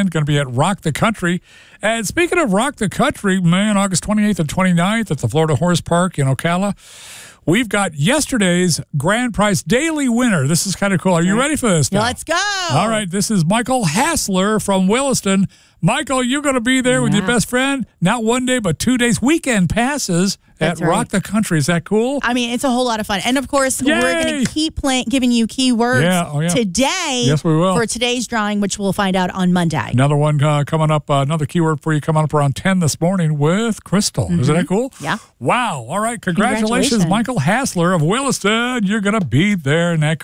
weekend. Going to be at Rock the Country. And speaking of Rock the Country, man, August 28th and 29th at the Florida Horse Park in Ocala, we've got yesterday's grand prize daily winner. This is kind of cool. Are you ready for this now? Let's go. All right. This is Michael Hassler from Williston. Michael, you're going to be there with your best friend, not 1 day, but 2 days, weekend passes at Rock the Country. Is that cool? I mean, it's a whole lot of fun. And, of course, we're going to keep giving you keywords today yes, we will. For today's drawing, which we'll find out on Monday. Another one coming up, another keyword for you coming up around 10 this morning with Crystal. Isn't that cool? Yeah. Wow. All right. Congratulations, Michael Hassler of Williston. You're going to be there in that